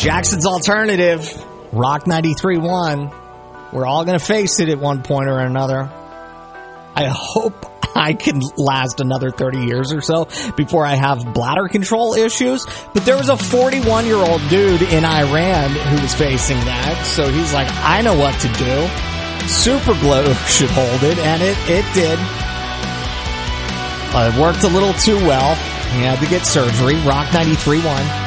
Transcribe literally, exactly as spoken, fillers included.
Jackson's Alternative, Rock ninety-three point one. We're all going to face it at one point or another. I hope I can last another thirty years or so before I have bladder control issues. But there was a forty-one-year-old dude in Iran who was facing that. So he's like, I know what to do. Super glue should hold it, and it, it did. Uh, it worked a little too well. He had to get surgery. Rock ninety-three point one.